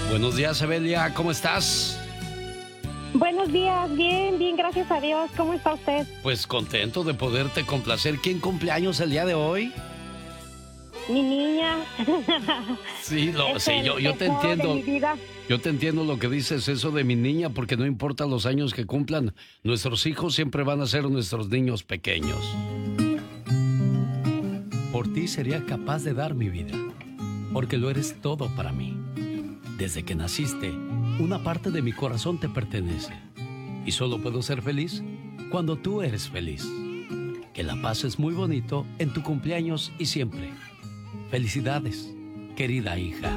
Buenos días, Evelia, ¿cómo estás? Buenos días, bien, gracias a Dios. ¿Cómo está usted? Pues contento de poderte complacer. ¿Quién cumple años el día de hoy? Mi niña. Sí, yo te entiendo. Yo te entiendo lo que dices, eso de mi niña, porque no importa los años que cumplan, nuestros hijos siempre van a ser nuestros niños pequeños. Por ti sería capaz de dar mi vida, porque lo eres todo para mí. Desde que naciste, una parte de mi corazón te pertenece. Y solo puedo ser feliz cuando tú eres feliz. Que la pases muy bonito en tu cumpleaños y siempre. Felicidades, querida hija.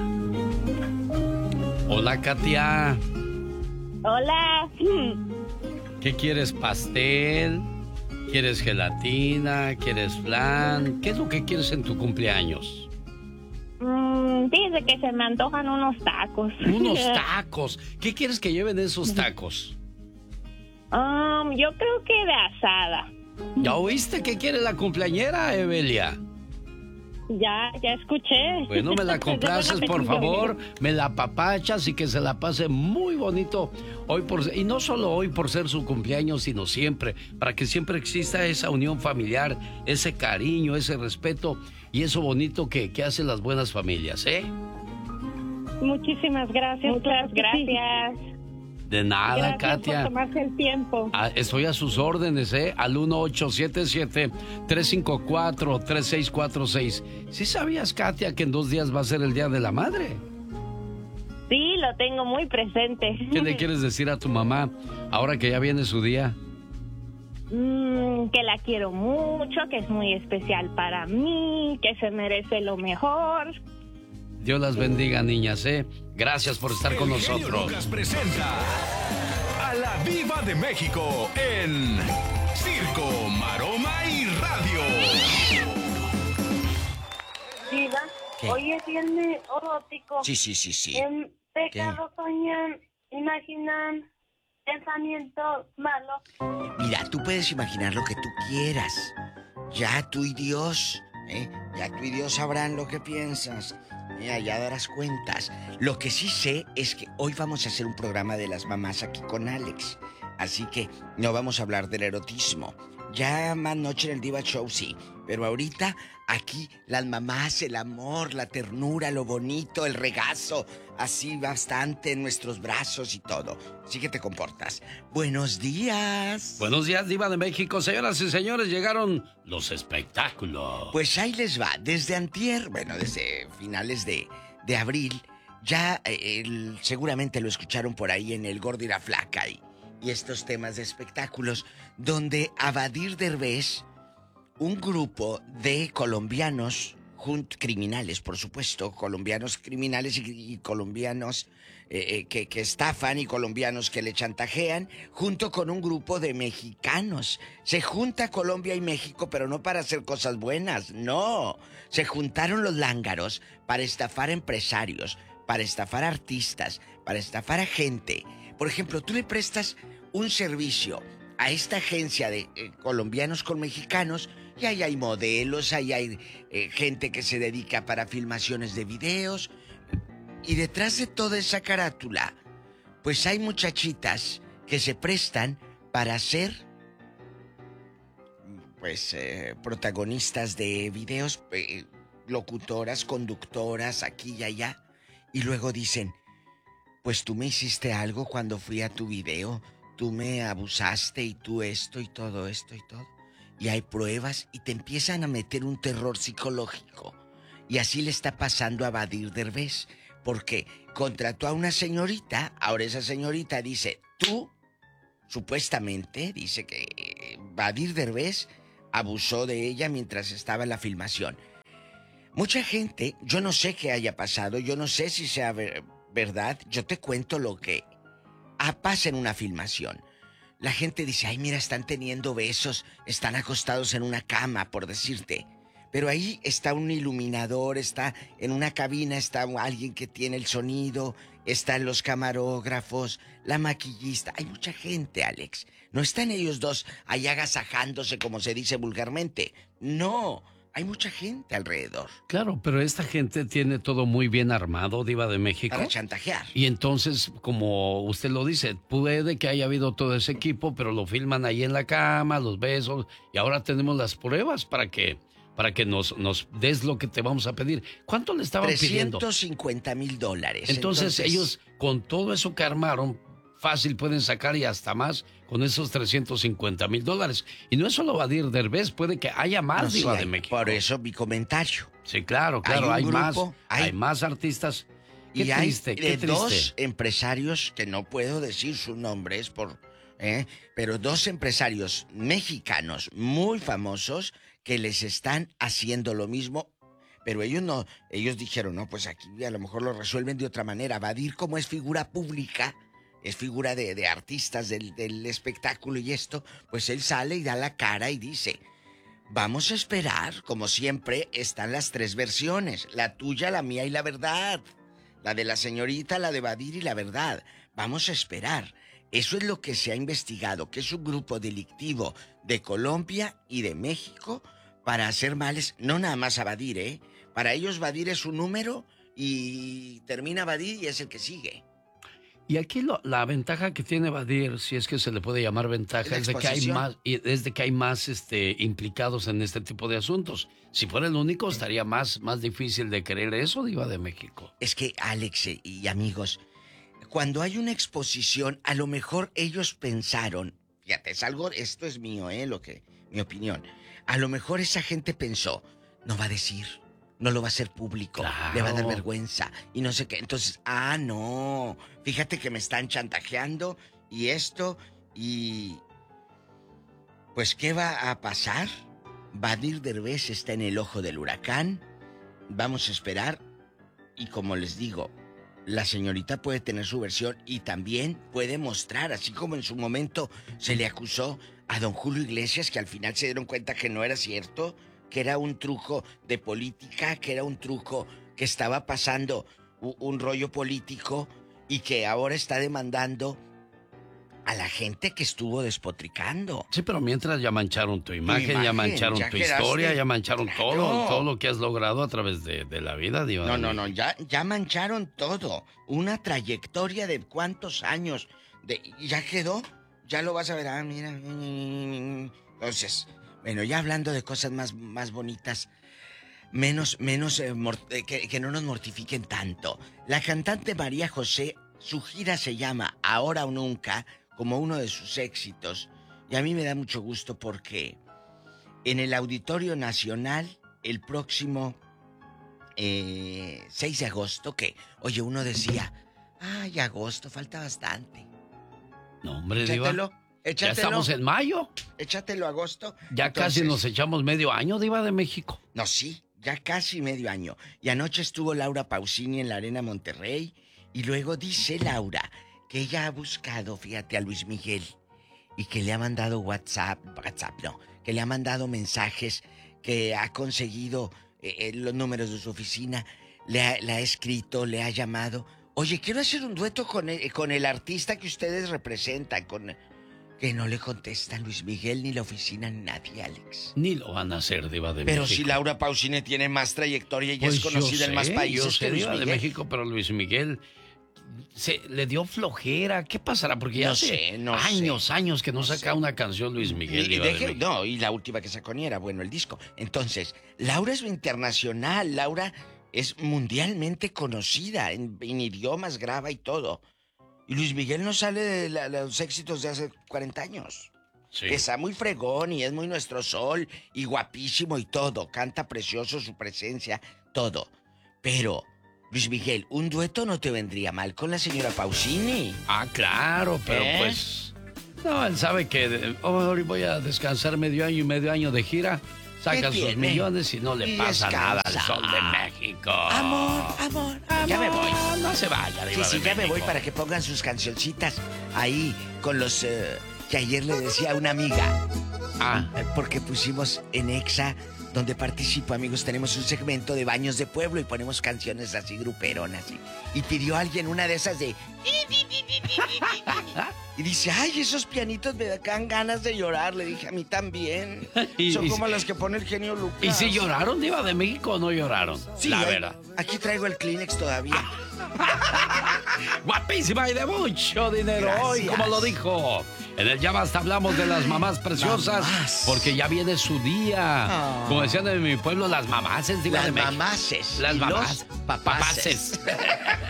Hola, Katia. Hola. ¿Qué quieres, pastel? ¿Quieres gelatina? ¿Quieres flan? ¿Qué es lo que quieres en tu cumpleaños? Dice que se me antojan unos tacos. Unos tacos. ¿Qué quieres que lleven esos tacos? Yo creo que de asada. ¿Ya oíste qué quiere la cumpleañera, Evelia? Ya escuché. Bueno, me la complaces, por favor, me la apapachas y que se la pase muy bonito hoy y no solo hoy por ser su cumpleaños, sino siempre, para que siempre exista esa unión familiar, ese cariño, ese respeto y eso bonito que hacen las buenas familias, ¿eh? Muchísimas gracias. Muchas gracias. De nada, gracias, Katia. Por tomarse el tiempo. Estoy a sus órdenes, al 1877-354-3646. ¿Sí sabías, Katia, que en 2 días va a ser el Día de la Madre? Sí, lo tengo muy presente. ¿Qué le quieres decir a tu mamá ahora que ya viene su día? Que la quiero mucho, que es muy especial para mí, que se merece lo mejor. Dios las bendiga, niñas, Gracias por estar con nosotros. Lucas presenta a la Diva de México en Circo, Maroma y Radio. Diva, hoy es viernes erótico. Sí. En pecado soñan, imaginan pensamientos malos. Mira, tú puedes imaginar lo que tú quieras. Ya tú y Dios, ya tú y Dios sabrán lo que piensas. Ya darás cuentas. Lo que sí sé es que hoy vamos a hacer un programa de las mamás aquí con Alex. Así que no vamos a hablar del erotismo. Ya más noche en el Diva Show, sí. Pero ahorita, aquí, las mamás, el amor, la ternura, lo bonito, el regazo. Así bastante en nuestros brazos y todo. Así que te comportas. ¡Buenos días! Buenos días, Diva de México. Señoras y señores, llegaron los espectáculos. Pues ahí les va. Desde antier, desde finales de abril, ya seguramente lo escucharon por ahí en El Gordo y la Flaca y estos temas de espectáculos, donde Abadir Derbez, un grupo de colombianos, criminales, por supuesto, colombianos criminales y colombianos que estafan y colombianos que le chantajean, junto con un grupo de mexicanos. Se junta Colombia y México, pero no para hacer cosas buenas, no. Se juntaron los lángaros para estafar empresarios, para estafar artistas, para estafar a gente. Por ejemplo, tú le prestas un servicio a esta agencia de colombianos con mexicanos y ahí hay modelos, ahí hay gente que se dedica para filmaciones de videos. Y detrás de toda esa carátula, pues hay muchachitas que se prestan para ser, protagonistas de videos, locutoras, conductoras, aquí y allá. Y luego dicen, pues tú me hiciste algo cuando fui a tu video, tú me abusaste y tú esto y todo esto y todo. Y hay pruebas y te empiezan a meter un terror psicológico. Y así le está pasando a Abadir Derbez, porque contrató a una señorita, ahora esa señorita dice, tú, supuestamente, dice que Abadir Derbez abusó de ella mientras estaba en la filmación. Mucha gente, yo no sé qué haya pasado, yo no sé si sea verdad, yo te cuento lo que pasa en una filmación. La gente dice, ay, mira, están teniendo besos, están acostados en una cama, por decirte. Pero ahí está un iluminador, está en una cabina, está alguien que tiene el sonido, están los camarógrafos, la maquillista. Hay mucha gente, Alex. No están ellos dos ahí agasajándose, como se dice vulgarmente. No, hay mucha gente alrededor. Claro, pero esta gente tiene todo muy bien armado, Diva de México. Para chantajear. Y entonces, como usted lo dice, puede que haya habido todo ese equipo, pero lo filman ahí en la cama, los besos, y ahora tenemos las pruebas para que nos des lo que te vamos a pedir. ¿Cuánto le estaban pidiendo? $350,000. Entonces ellos, con todo eso que armaron, fácil pueden sacar y hasta más con esos $350,000. Y no es solo Badir Derbez, puede que haya más, No, sí, Diva de México. Por eso mi comentario. Sí, claro, hay más artistas. Qué y triste, hay qué triste. dos empresarios, que no puedo decir sus nombres, pero dos empresarios mexicanos muy famosos que les están haciendo lo mismo. Pero ellos dijeron, no, pues aquí a lo mejor lo resuelven de otra manera. Badir, como es figura pública, es figura de artistas del espectáculo y esto, pues él sale y da la cara y dice, vamos a esperar, como siempre, están las tres versiones, la tuya, la mía y la verdad. La de la señorita, la de Badir y la verdad. Vamos a esperar. Eso es lo que se ha investigado, que es un grupo delictivo de Colombia y de México para hacer males, no nada más a Badir, Para ellos Badir es un número y termina Badir y es el que sigue. Y aquí la ventaja que tiene Badir, si es que se le puede llamar ventaja, es de que hay más implicados en este tipo de asuntos. Si fuera el único, estaría más difícil de creer eso, Diva de México. Es que, Alex y amigos, cuando hay una exposición, a lo mejor ellos pensaron, fíjate, esto es mío, mi opinión. A lo mejor esa gente pensó, no va a decir, no lo va a hacer público, claro, le va a dar vergüenza y no sé qué. Entonces, no, fíjate que me están chantajeando y esto y... Pues, ¿qué va a pasar? Badir Derbez está en el ojo del huracán, vamos a esperar y como les digo, la señorita puede tener su versión y también puede mostrar, así como en su momento se le acusó a don Julio Iglesias, que al final se dieron cuenta que no era cierto, que era un truco de política, que era un truco que estaba pasando un rollo político y que ahora está demandando a la gente que estuvo despotricando. Sí, pero mientras ya mancharon tu imagen, ya mancharon tu historia, ya mancharon todo lo que has logrado a través de la vida, Diva. No, ya mancharon todo. Una trayectoria de cuántos años. Ya quedó, ya lo vas a ver. Mira. Entonces, bueno, ya hablando de cosas más bonitas, que no nos mortifiquen tanto. La cantante María José, su gira se llama Ahora o Nunca, como uno de sus éxitos. Y a mí me da mucho gusto porque en el Auditorio Nacional, el próximo 6 de agosto, que, oye, uno decía, ay, agosto, falta bastante. No, hombre, Diva. Ya estamos en mayo. Échatelo agosto. Ya entonces, casi nos echamos medio año, Diva de México. No, sí, ya casi medio año. Y anoche estuvo Laura Pausini en la Arena Monterrey. Y luego dice Laura que ella ha buscado, fíjate, a Luis Miguel. Y que le ha mandado que le ha mandado mensajes, que ha conseguido los números de su oficina, le ha escrito, le ha llamado. Oye, quiero hacer un dueto con el artista que ustedes representan, que no le contesta Luis Miguel, ni la oficina, ni nadie, Alex. Ni lo van a hacer, Diva de México. Pero si Laura Pausini tiene más trayectoria y pues es conocida en más países que Luis Diva Miguel. De México, pero Luis Miguel le dio flojera. ¿Qué pasará? Porque ya hace años que no saca una canción Luis Miguel. Y la última que sacó ni era bueno el disco. Entonces, Laura es internacional. Laura es mundialmente conocida. En idiomas graba y todo. Y Luis Miguel no sale de los éxitos de hace 40 años. Sí. Está muy fregón y es muy nuestro sol y guapísimo y todo. Canta precioso, su presencia, todo. Pero, Luis Miguel, un dueto no te vendría mal con la señora Pausini. Ah, claro, pero pues... No, él sabe que hoy voy a descansar medio año de gira. Saca sus millones y no le pasa nada al Sol de México. Amor. Ya me voy. No se vaya, Diva de ya México. me voy para que pongan sus cancioncitas ahí con los que ayer le decía a una amiga. Porque pusimos en Exa, donde participo, amigos, tenemos un segmento de baños de pueblo y ponemos canciones así gruperonas. y pidió a alguien una de esas de... Y dice, ay, esos pianitos me dan ganas de llorar. Le dije, a mí también. Son como las que pone el genio Lucas. ¿Y si lloraron, Diva de México, o no lloraron? Sí, la verdad. Aquí traigo el Kleenex todavía. Guapísima y de mucho dinero. Gracias. Hoy, como lo dijo. En el Ya Basta hablamos de las mamás preciosas. Mamás. Porque ya viene su día. Oh. Como decían en mi pueblo, las mamaces, Diva de México. Mamaces. Las y mamás. los papaces.